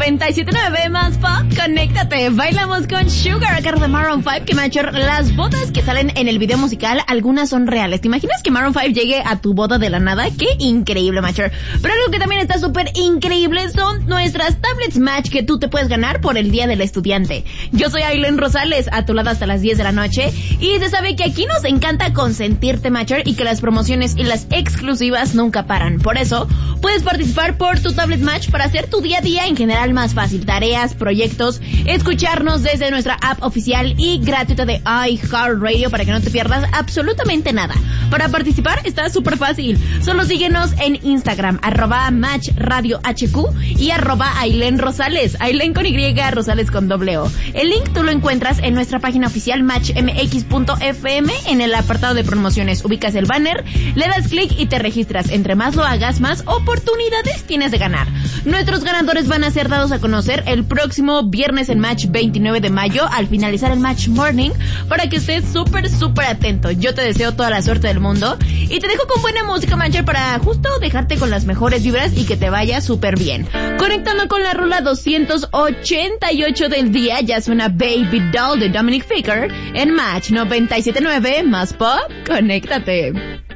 97.9 más pop, conéctate. Bailamos con Sugar, a cargo de Maroon 5, que Macher, las bodas que salen en el video musical, algunas son reales. ¿Te imaginas que Maroon 5 llegue a tu boda de la nada? ¡Qué increíble, Macher! Pero algo que también está súper increíble son nuestras tablets Match que tú te puedes ganar por el Día del Estudiante. Yo soy Ailén Rosales, a tu lado hasta las 10 de la noche, y se sabe que aquí nos encanta consentirte, Macher, y que las promociones y las exclusivas nunca paran. Por eso, puedes participar por tu tablet Match para hacer tu día a día en general más fácil. Tareas, proyectos, escucharnos desde nuestra app oficial y gratuita de iHeartRadio para que no te pierdas absolutamente nada. Para participar está súper fácil. Solo síguenos en Instagram, @MatchRadioHQ y @Ailén Rosales. Ailén con Y, Rosales con O. El link tú lo encuentras en nuestra página oficial matchmx.fm. En el apartado de promociones ubicas el banner, le das clic y te registras. Entre más lo hagas, más oportunidades tienes de ganar. Nuestros ganadores van a ser dados a conocer el próximo viernes en Match 29 de mayo al finalizar el Match Morning, para que estés súper atento. Yo te deseo toda la suerte del mundo y te dejo con buena música, Matcher, para justo dejarte con las mejores vibras y que te vaya súper bien. Conectando con la rola 288 del día, ya suena Baby Doll de Dominic Ficker en Match 97.9 más pop, conéctate.